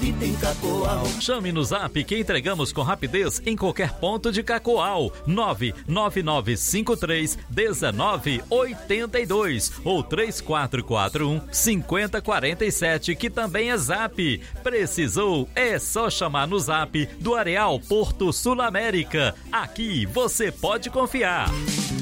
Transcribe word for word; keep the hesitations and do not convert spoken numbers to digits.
que tem Cacoal. Chame no Zap que entregamos com rapidez em qualquer ponto de Cacoal. nove nove nove cinco três um nove oito dois ou três quatro quatro um cinco zero quatro sete, que também é Zap. Precisou? É só chamar no Zap do Areal Porto Sul América. Aqui você pode confiar.